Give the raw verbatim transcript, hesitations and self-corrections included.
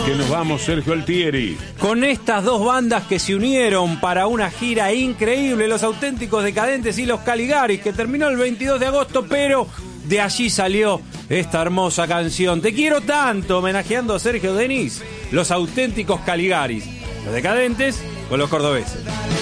Que nos vamos, Sergio Altieri. Con estas dos bandas que se unieron para una gira increíble, Los Auténticos Decadentes y Los Caligaris, que terminó el veintidós de agosto, pero de allí salió esta hermosa canción. Te quiero tanto, homenajeando a Sergio Denis, Los Auténticos Caligaris. Los Decadentes con los cordobeses.